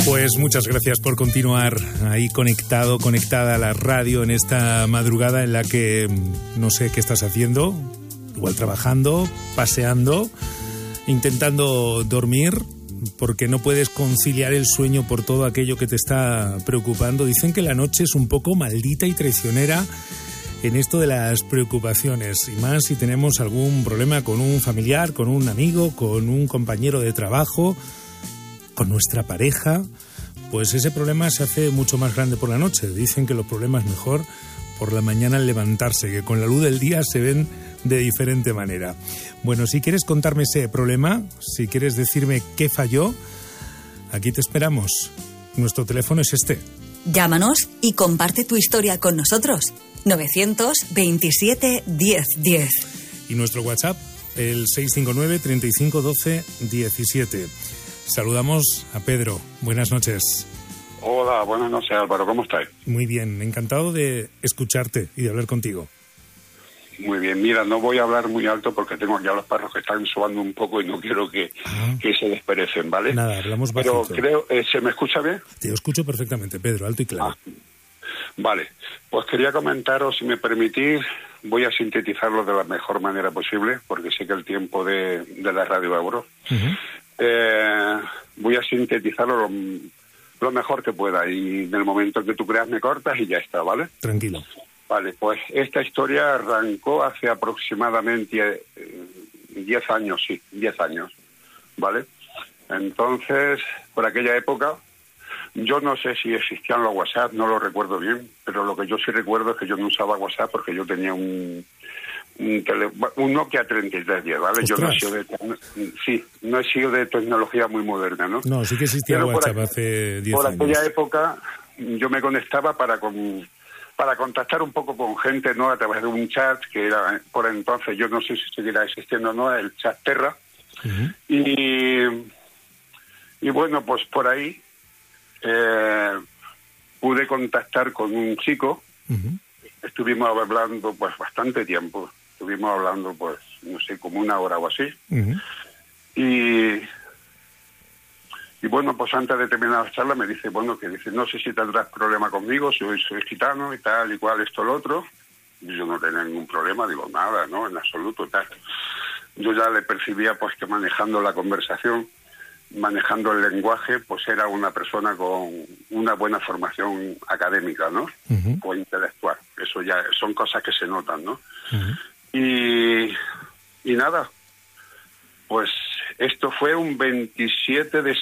Pues muchas gracias por continuar ahí conectada a la radio en esta madrugada en la que no sé qué estás haciendo, igual trabajando, paseando, intentando dormir, porque no puedes conciliar el sueño por todo aquello que te está preocupando. Dicen que la noche es un poco maldita y traicionera en esto de las preocupaciones, y más si tenemos algún problema con un familiar, con un amigo, con un compañero de trabajo, con nuestra pareja, pues ese problema se hace mucho más grande por la noche. Dicen que los problemas mejor por la mañana al levantarse, que con la luz del día se ven de diferente manera. Bueno, si quieres contarme ese problema, si quieres decirme qué falló, aquí te esperamos. Nuestro teléfono es este. Llámanos y comparte tu historia con nosotros. 927 10 10. Y nuestro WhatsApp, el 659 35 12 17. Saludamos a Pedro. Buenas noches. Hola, buenas noches, Álvaro. ¿Cómo estás? Muy bien, encantado de escucharte y de hablar contigo. Muy bien, mira, no voy a hablar muy alto porque tengo ya los perros que están sobando un poco y no quiero que se desperecen, ¿vale? Nada, hablamos bajito. Pero creo, ¿se me escucha bien? Te escucho perfectamente, Pedro, alto y claro. Vale, pues quería comentaros, si me permitís, voy a sintetizarlo de la mejor manera posible, porque sé que el tiempo de la radio Euro. Voy a sintetizarlo lo mejor que pueda, y en el momento que tú creas me cortas y ya está, ¿vale? Tranquilo. Vale, pues esta historia arrancó hace aproximadamente 10 años, sí, 10 años, ¿vale? Entonces, por aquella época, yo no sé si existían los WhatsApp, no lo recuerdo bien, pero lo que yo sí recuerdo es que yo no usaba WhatsApp porque yo tenía un Nokia 3310, ¿vale? ¡Ostras! Yo no he sido de tecnología muy moderna, ¿no? No, sí que existía pero WhatsApp hace 10 años. Por aquella época yo me conectaba para contactar un poco con gente, ¿no? A través de un chat que era, por entonces, yo no sé si seguirá existiendo o no, el chat Terra. Y bueno, pues por ahí pude contactar con un chico. Estuvimos hablando pues bastante tiempo. Estuvimos hablando pues, no sé, como una hora o así. Y bueno, pues antes de terminar la charla me dice, no sé si tendrás problema conmigo, soy gitano y tal, y cual, esto, lo otro. Y yo no tenía ningún problema, digo, nada, no, en absoluto, tal. Yo ya le percibía pues que manejando la conversación, manejando el lenguaje, pues era una persona con una buena formación académica, ¿no? O intelectual. Eso ya son cosas que se notan, ¿no? Y nada, pues esto fue un 27 de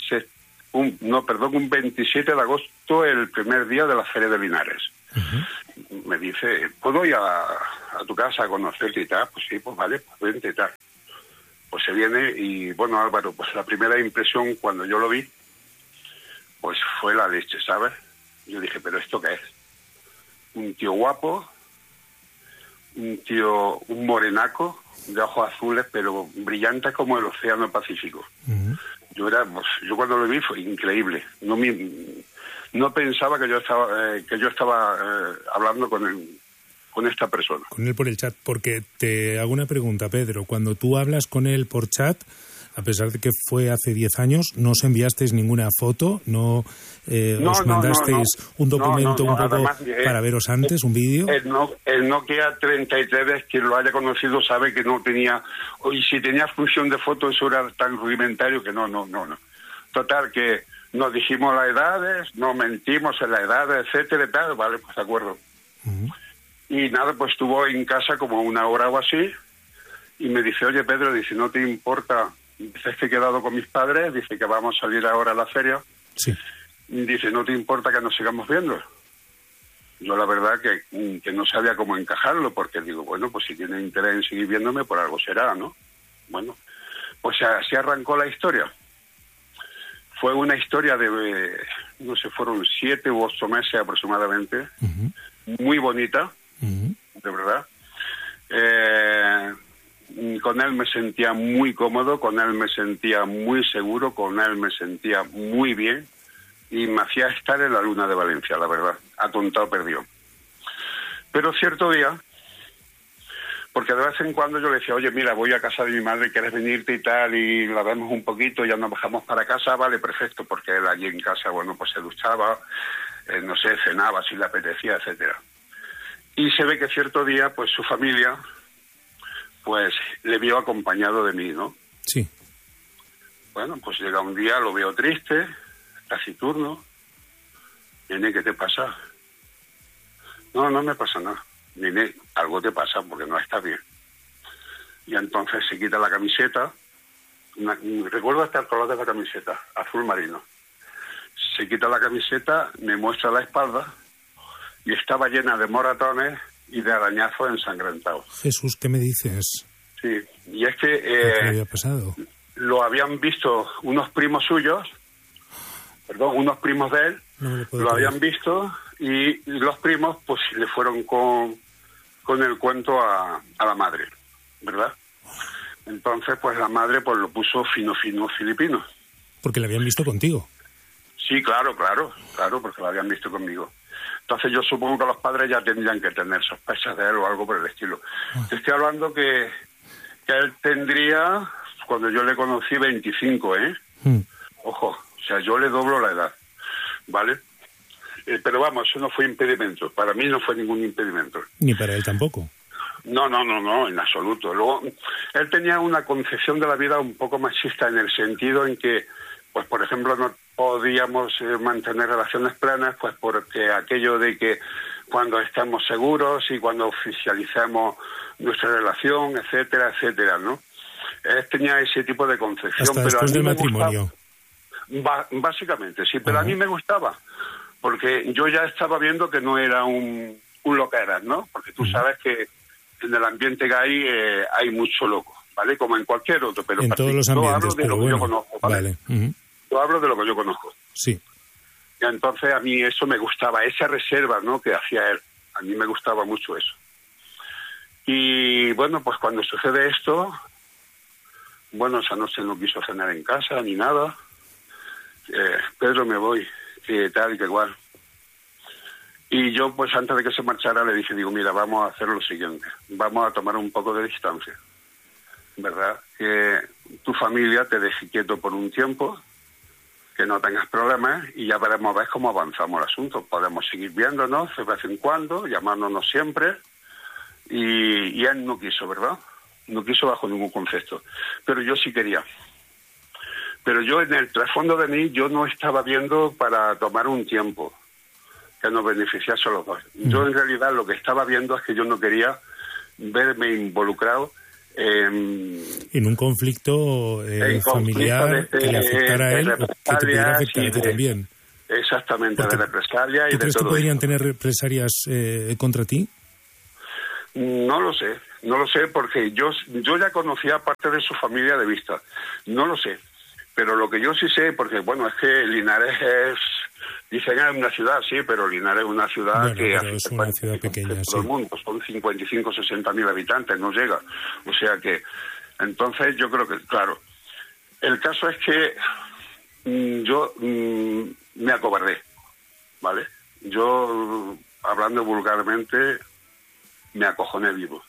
agosto, el primer día de la Feria de Linares. Me dice, ¿puedo ir a tu casa a conocerte y tal? Pues sí, pues vale, pues vente y tal. Pues se viene y, bueno, Álvaro, pues la primera impresión cuando yo lo vi, pues fue la leche, ¿sabes? Yo dije, ¿pero esto qué es? Un tío guapo, un morenaco, de ojos azules, pero brillantes como el océano Pacífico. Yo cuando lo vi fue increíble. No pensaba que yo estaba hablando con esta persona. Con él por el chat, porque te hago una pregunta, Pedro. Cuando tú hablas con él por chat, a pesar de que fue hace 10 años, ¿no os enviasteis ninguna foto? ¿No os mandasteis un documento un poco además, para veros antes, un vídeo? El Nokia 33, quien lo haya conocido sabe que no tenía... Y si tenía función de foto, eso era tan rudimentario que no. Total, que nos dijimos las edades, nos mentimos en las edades, etcétera y tal, vale, pues de acuerdo. Y nada, pues estuvo en casa como una hora o así, y me dice, oye Pedro, dice, ¿no te importa? Dices que he quedado con mis padres, dice que vamos a salir ahora a la feria. Sí. Dice, ¿no te importa que nos sigamos viendo? Yo la verdad que no sabía cómo encajarlo, porque digo, bueno, pues si tiene interés en seguir viéndome, por algo será, ¿no? Bueno, pues así arrancó la historia. Fue una historia de, no sé, fueron 7 u 8 meses aproximadamente, muy bonita, de verdad. Con él me sentía muy cómodo, con él me sentía muy seguro, con él me sentía muy bien y me hacía estar en la luna de Valencia, la verdad, atontado perdido. Pero cierto día, Porque de vez en cuando yo le decía, oye, mira, voy a casa de mi madre, ¿quieres venirte y tal? Y la vemos un poquito, ya nos bajamos para casa, vale, perfecto, porque él allí en casa, bueno, pues se duchaba, no sé, cenaba si le apetecía, etcétera. Y se ve que cierto día, pues su familia, pues le vio acompañado de mí, ¿no? Sí. Bueno, pues llega un día, lo veo triste, taciturno. Nene, ¿qué te pasa? No, no me pasa nada. Nene, algo te pasa porque no estás bien. Y entonces se quita la camiseta. Recuerdo hasta el color de la camiseta, azul marino. Se quita la camiseta, me muestra la espalda y estaba llena de moratones y de arañazos ensangrentados. Jesús, ¿qué me dices? Sí, y es que ¿Qué había pasado? lo habían visto unos primos suyos, unos primos de él, lo habían visto y los primos pues le fueron con el cuento a la madre, ¿verdad? Entonces pues la madre pues lo puso fino filipino. Porque le habían visto contigo. Sí, claro, porque lo habían visto conmigo. Entonces yo supongo que los padres ya tendrían que tener sospechas de él o algo por el estilo. Te estoy hablando que él tendría, cuando yo le conocí, 25, ¿eh? Ojo, o sea, yo le doblo la edad, ¿vale? Pero vamos, eso no fue impedimento. Para mí no fue ningún impedimento. Ni para él tampoco. No, en absoluto. Luego, él tenía una concepción de la vida un poco machista en el sentido en que, pues por ejemplo, no podíamos mantener relaciones plenas, pues porque aquello de que cuando estamos seguros y cuando oficialicemos nuestra relación, etcétera, ¿no? Él tenía ese tipo de concepción. Hasta pero después del matrimonio. Básicamente, sí, pero a mí me gustaba, porque yo ya estaba viendo que no era un loqueras, ¿no? Porque tú sabes que en el ambiente gay hay mucho loco, ¿vale? Como en cualquier otro, pero en todos los ambientes, hablo de lo que yo conozco, ¿vale? Yo hablo de lo que yo conozco. Sí. Y entonces a mí eso me gustaba, esa reserva, ¿no?, que hacía él. A mí me gustaba mucho eso. Y bueno, pues cuando sucede esto, bueno, esa noche no quiso cenar en casa ni nada. Pedro, me voy, que tal y que igual. Y yo, pues antes de que se marchara, le dije, digo, mira, vamos a hacer lo siguiente. Vamos a tomar un poco de distancia, ¿verdad? Que tu familia te deje quieto por un tiempo, que no tengas problemas y ya veremos a ver cómo avanzamos el asunto. Podemos seguir viéndonos de vez en cuando, llamándonos siempre. Y él no quiso, ¿verdad? No quiso bajo ningún concepto. Pero yo sí quería. Pero yo en el trasfondo de mí, yo no estaba viendo para tomar un tiempo que nos beneficiase a los dos. Yo en realidad lo que estaba viendo es que yo no quería verme involucrado en un conflicto familiar que le afectara a él o que te pudiera afectar a ti también. Exactamente, de represalia y de todo. ¿Tú crees que podrían tener represalias contra ti? No lo sé porque yo ya conocía parte de su familia de vista. No lo sé, pero lo que yo sí sé, porque bueno, es que Linares es, dicen es una ciudad, sí, pero Linares es una ciudad es una ciudad pequeña, sí. Todo el mundo, son 55-60.000 habitantes, no llega. O sea que, entonces yo creo que, claro, el caso es que yo me acobardé, ¿vale? Yo, hablando vulgarmente, me acojoné vivo.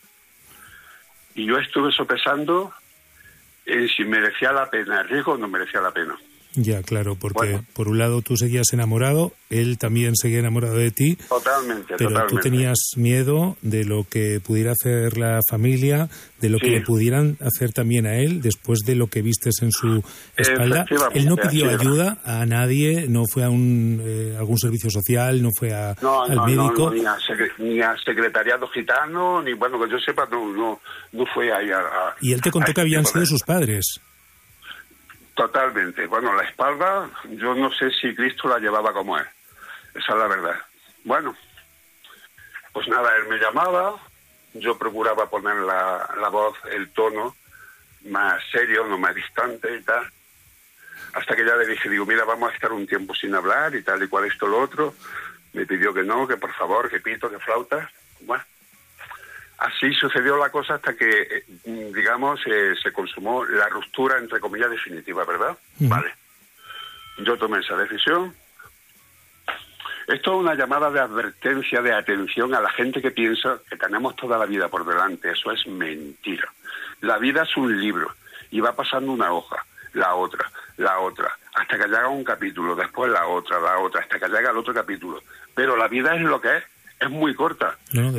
Y yo estuve sopesando si merecía la pena el riesgo o no merecía la pena. Ya, claro, porque por un lado tú seguías enamorado, él también seguía enamorado de ti. Totalmente. Tú tenías miedo de lo que pudiera hacer la familia, de lo que le pudieran hacer también a él después de lo que vistes en su espalda. Él no pidió ayuda a nadie, no fue a algún servicio social, no fue al médico. No, ni a secretariado gitano, ni bueno, que yo sepa, no fue ahí a... Y él te contó que habían sido sus padres. Totalmente. Bueno, la espalda, yo no sé si Cristo la llevaba como él. Esa es la verdad. Bueno, pues nada, él me llamaba, yo procuraba poner la voz, el tono más serio, no más distante y tal. Hasta que ya le dije, digo, mira, vamos a estar un tiempo sin hablar y tal y cual esto, lo otro. Me pidió que no, que por favor, que pito, que flauta. Bueno. Así sucedió la cosa hasta que, digamos, se consumó la ruptura, entre comillas, definitiva, ¿verdad? Vale. Yo tomé esa decisión. Esto es una llamada de advertencia, de atención a la gente que piensa que tenemos toda la vida por delante. Eso es mentira. La vida es un libro y va pasando una hoja, la otra, hasta que llega un capítulo, después la otra, hasta que llega el otro capítulo. Pero la vida es lo que es muy corta. No,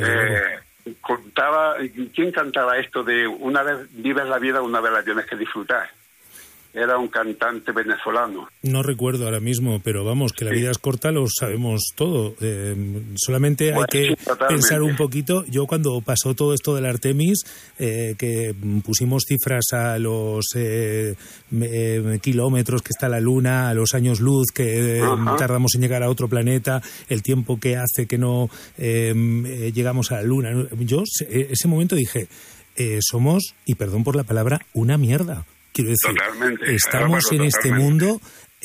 ¿Quién cantaba esto de una vez vives la vida, una vez la tienes que disfrutar? Era un cantante venezolano. No recuerdo ahora mismo, pero vamos, que la vida es corta, lo sabemos todo. Solamente hay que pensar un poquito. Yo cuando pasó todo esto del Artemis, que pusimos cifras a los kilómetros que está la Luna, a los años luz que tardamos en llegar a otro planeta, el tiempo que hace que no llegamos a la Luna. Yo ese momento dije, somos, y perdón por la palabra, una mierda. Quiero decir, estamos en este mundo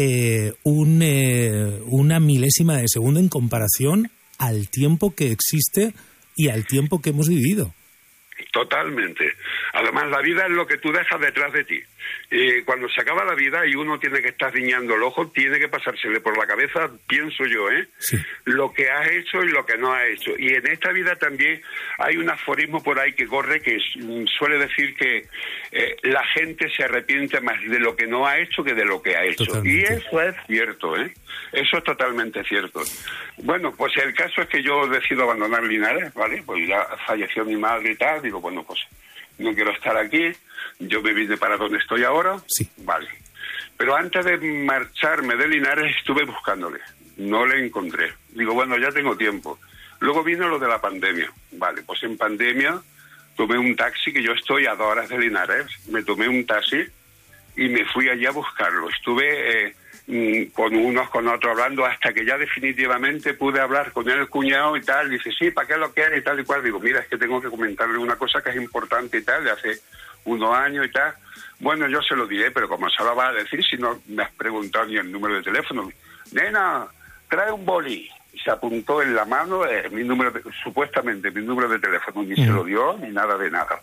una milésima de segundo en comparación al tiempo que existe y al tiempo que hemos vivido. Totalmente. Además, la vida es lo que tú dejas detrás de ti. Cuando se acaba la vida y uno tiene que estar guiñando el ojo, tiene que pasársele por la cabeza, pienso yo, sí, lo que has hecho y lo que no has hecho. Y en esta vida también hay un aforismo por ahí que corre que suele decir que la gente se arrepiente más de lo que no ha hecho que de lo que ha hecho. Totalmente. Y eso es cierto, eso es totalmente cierto. Bueno, pues el caso es que yo decido abandonar Linares, ¿vale? Pues ya falleció mi madre y tal, digo, bueno, pues no quiero estar aquí, yo me vine para donde estoy ahora, sí, vale. Pero antes de marcharme de Linares estuve buscándole, no le encontré. Digo, bueno, ya tengo tiempo. Luego vino lo de la pandemia, vale, pues en pandemia tomé un taxi, que yo estoy a 2 horas de Linares, me tomé un taxi y me fui allí a buscarlo. Estuve con unos, con otros hablando, hasta que ya definitivamente pude hablar con el cuñado y tal. Dice, sí, ¿para qué lo quieres? Y tal y cual. Digo, mira, es que tengo que comentarle una cosa que es importante y tal, de hace unos años y tal. Bueno, yo se lo diré, pero como se lo va a decir, si no me has preguntado ni el número de teléfono. Nena, trae un boli. Y se apuntó en la mano mi número, supuestamente mi número de teléfono, ni se lo dio, ni nada de nada.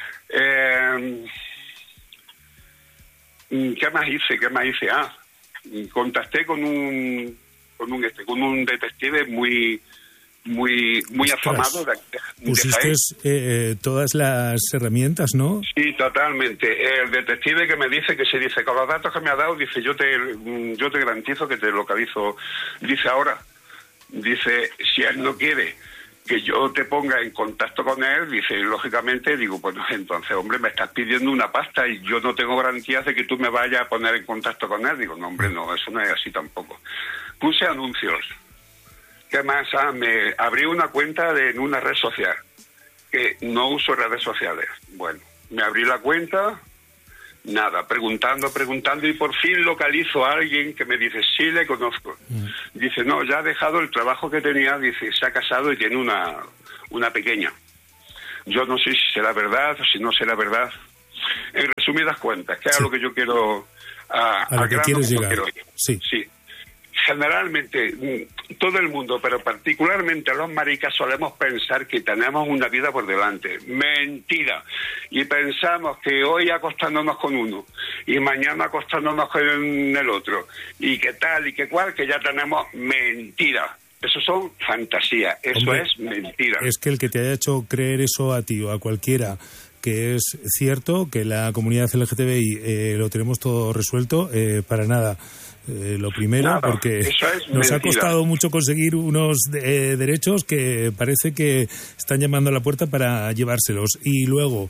¿Qué más hice? Contacté con un detective muy afamado. Pusiste todas las herramientas, ¿no? Sí, totalmente. El detective que me dice, con los datos que me ha dado, dice, yo te garantizo que te localizo. Dice, si él no quiere que yo te ponga en contacto con él, dice, lógicamente, digo, pues entonces, hombre, me estás pidiendo una pasta y yo no tengo garantías de que tú me vayas a poner en contacto con él. Digo, no, hombre, no, eso no es así tampoco. Puse anuncios. ¿Qué más? Me abrí una cuenta en una red social, que no uso redes sociales. Bueno, me abrí la cuenta, nada, preguntando, y por fin localizo a alguien que me dice, sí, le conozco. Dice, no, ya ha dejado el trabajo que tenía, dice, se ha casado y tiene una pequeña. Yo no sé si será verdad o si no será verdad. En resumidas cuentas, que es a lo que yo quiero... a lo que quieres llegar. Sí. Generalmente, todo el mundo, pero particularmente los maricas, solemos pensar que tenemos una vida por delante. Mentira. Y pensamos que hoy acostándonos con uno y mañana acostándonos con el otro y que tal y que cual, que ya tenemos. Mentira. Eso son fantasías. Eso, hombre, es mentira. Es que el que te haya hecho creer eso a ti o a cualquiera, que es cierto que la comunidad LGTBI lo tenemos todo resuelto, para nada. Lo primero, porque nos ha costado mucho conseguir unos derechos que parece que están llamando a la puerta para llevárselos. Y luego,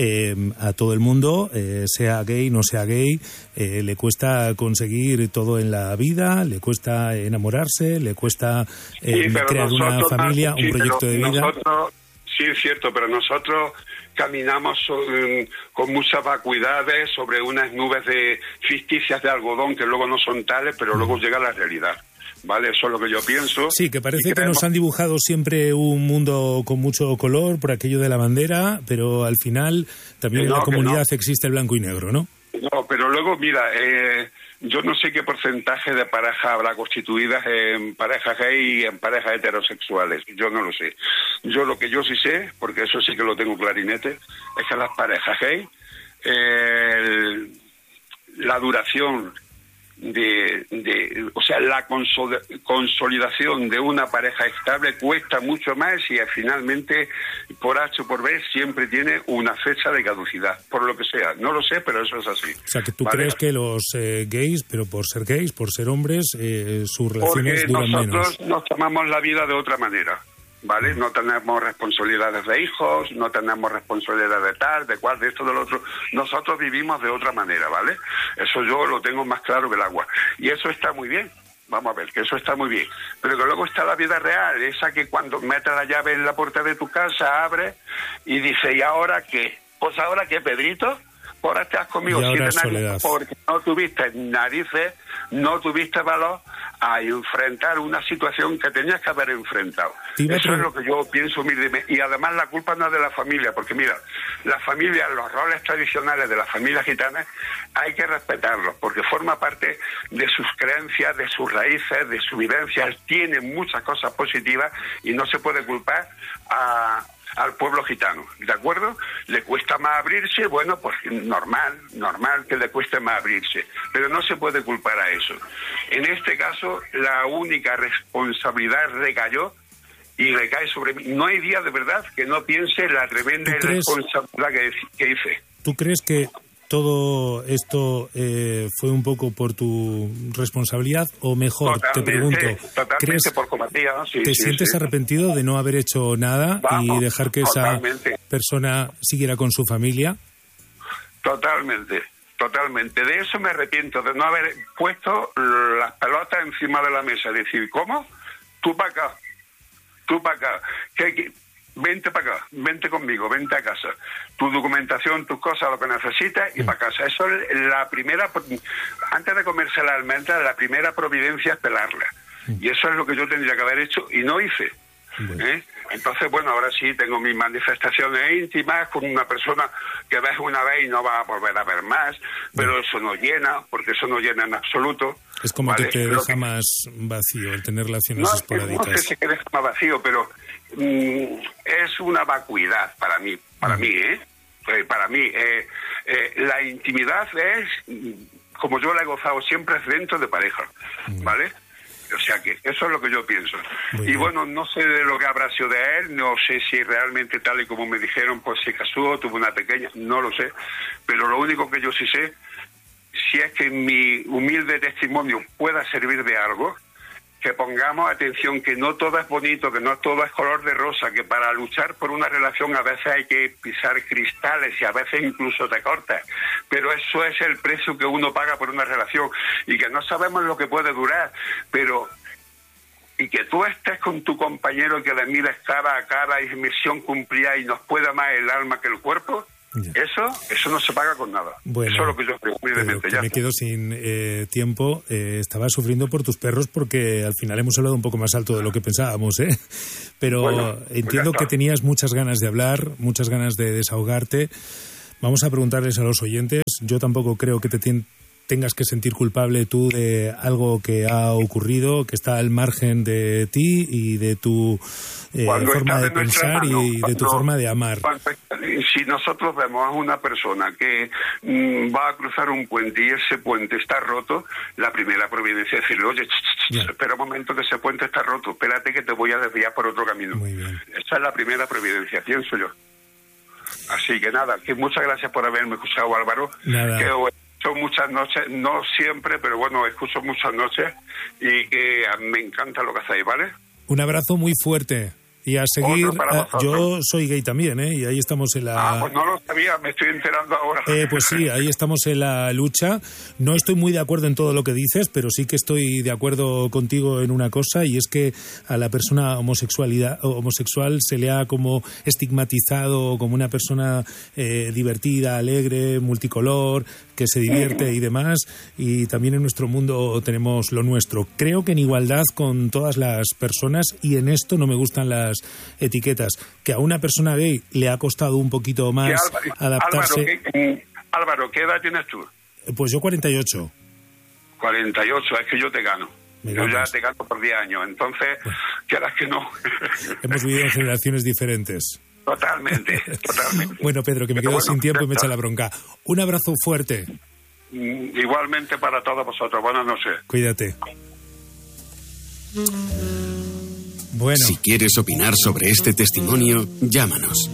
a todo el mundo, sea gay, no sea gay, le cuesta conseguir todo en la vida, le cuesta enamorarse, le cuesta crear una familia, un proyecto de vida. Sí, es cierto, pero nosotros caminamos con muchas vacuidades sobre unas nubes de ficticias de algodón que luego no son tales, pero luego llega la realidad, ¿vale? Eso es lo que yo pienso. Sí, que parece que nos han dibujado siempre un mundo con mucho color por aquello de la bandera, pero al final también en la comunidad existe el blanco y negro, ¿no? No, pero luego, mira, yo no sé qué porcentaje de parejas habrá constituidas en parejas gay y en parejas heterosexuales. Yo no lo sé. Yo lo que yo sí sé, porque eso sí que lo tengo clarinete, es que las parejas gay, la duración o sea, la consolidación de una pareja estable cuesta mucho más y finalmente, por H o por B, siempre tiene una fecha de caducidad, por lo que sea. No lo sé, pero eso es así. O sea, que tú crees que los gays, pero por ser gays, por ser hombres, sus relaciones duran menos. Porque nosotros nos tomamos la vida de otra manera, ¿vale? No tenemos responsabilidades de hijos, no tenemos responsabilidades de tal, de cual, de esto, del otro. Nosotros vivimos de otra manera, ¿vale? Eso yo lo tengo más claro que el agua. Y eso está muy bien. Vamos a ver, que eso está muy bien. Pero que luego está la vida real, esa que cuando metes la llave en la puerta de tu casa, abres y dices, ¿y ahora qué? Pues ahora qué, Pedrito, ahora estás conmigo 7 narices porque no tuviste narices, no tuviste valor a enfrentar una situación que tenías que haber enfrentado. Eso es lo que yo pienso humildemente. Y además la culpa no es de la familia, porque mira, la familia, los roles tradicionales de las familias gitanas hay que respetarlos, porque forma parte de sus creencias, de sus raíces, de sus vivencias, tienen muchas cosas positivas y no se puede culpar al pueblo gitano, ¿de acuerdo? Le cuesta más abrirse, bueno, pues normal que le cueste más abrirse, pero no se puede culpar a eso. En este caso, la única responsabilidad recayó y recae sobre mí. No hay día de verdad que no piense la tremenda responsabilidad que hice. ¿Tú crees que todo esto fue un poco por tu responsabilidad o mejor, te pregunto, totalmente por cometida, sí, ¿te sientes arrepentido de no haber hecho nada y dejar que esa persona siguiera con su familia? Totalmente. De eso me arrepiento, de no haber puesto las pelotas encima de la mesa, decir, ¿cómo? Tú para acá. Vente para acá, vente conmigo, vente a casa. Tu documentación, tus cosas, lo que necesitas y para casa. Eso es la primera, antes de comerse la almendra, la primera providencia es pelarla. Y eso es lo que yo tendría que haber hecho y no hice. Entonces, bueno, ahora sí tengo mis manifestaciones íntimas con una persona que ves una vez y no vas a volver a ver más, pero eso no llena, porque eso no llena en absoluto. Es como que te deja más vacío el tener relaciones esporádicas. No sé si te deja más vacío, pero es una vacuidad para mí, Para mí, la intimidad es, como yo la he gozado siempre, es dentro de pareja, ¿vale? O sea que eso es lo que yo pienso. Y bueno, no sé de lo que habrá sido de él, no sé si realmente tal y como me dijeron, pues se casó, tuvo una pequeña, no lo sé. Pero lo único que yo sí sé, si es que mi humilde testimonio pueda servir de algo, que pongamos atención, que no todo es bonito, que no todo es color de rosa, que para luchar por una relación a veces hay que pisar cristales y a veces incluso te cortas, pero eso es el precio que uno paga por una relación y que no sabemos lo que puede durar, pero y que tú estés con tu compañero, que le mires cara a cara y misión cumplida y nos pueda más el alma que el cuerpo. Eso no se paga con nada. Bueno, eso es lo que yo creo, humildemente. Me quedo sin tiempo. Estaba sufriendo por tus perros porque al final hemos hablado un poco más alto de lo que pensábamos, ¿eh? Pero bueno, entiendo que tenías muchas ganas de hablar, muchas ganas de desahogarte. Vamos a preguntarles a los oyentes. Yo tampoco creo que tengas que sentir culpable tú de algo que ha ocurrido, que está al margen de ti y de tu forma de pensar y de tu forma de amar. Si nosotros vemos a una persona que va a cruzar un puente y ese puente está roto, la primera providencia es decirle, oye, espera un momento que ese puente está roto, espérate que te voy a desviar por otro camino. Muy bien. Esa es la primera providencia, pienso yo. Así que nada, que muchas gracias por haberme escuchado, Álvaro. Nada. Son muchas noches, no siempre, pero bueno, escucho muchas noches y que me encanta lo que hacéis, ¿vale? Un abrazo muy fuerte y a seguir. Yo soy gay también, ¿eh? Y ahí estamos en la... pues no lo sabía, me estoy enterando ahora. Pues sí, ahí estamos en la lucha. No estoy muy de acuerdo en todo lo que dices, pero sí que estoy de acuerdo contigo en una cosa, y es que a la persona homosexual se le ha como estigmatizado como una persona divertida, alegre, multicolor, que se divierte y demás, y también en nuestro mundo tenemos lo nuestro. Creo que en igualdad con todas las personas, y en esto no me gustan las etiquetas, que a una persona gay le ha costado un poquito más adaptarse. Álvaro, ¿qué edad tienes tú? Pues yo 48. 48, es que yo te gano. Yo ya te gano por 10 años, entonces, quieras que no. Hemos vivido en generaciones diferentes. Totalmente. Bueno, Pedro, que me quedo sin tiempo y me echa la bronca. Un abrazo fuerte. Igualmente para todos vosotros. Buenas noches. Cuídate. Bueno. Si quieres opinar sobre este testimonio, llámanos.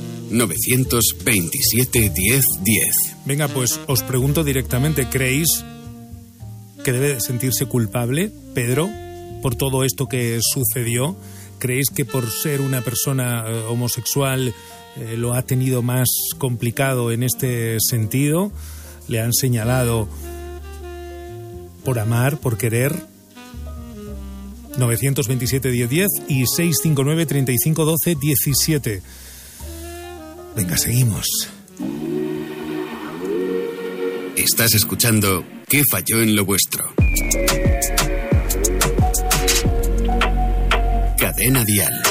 927 10 10. Venga, pues os pregunto directamente, ¿creéis que debe sentirse culpable Pedro por todo esto que sucedió? ¿Creéis que por ser una persona homosexual lo ha tenido más complicado en este sentido? ¿Le han señalado por amar, por querer? 927 10 10 y 659 35 12 17. Venga, seguimos. Estás escuchando ¿Qué falló en lo vuestro? Cadena Dial.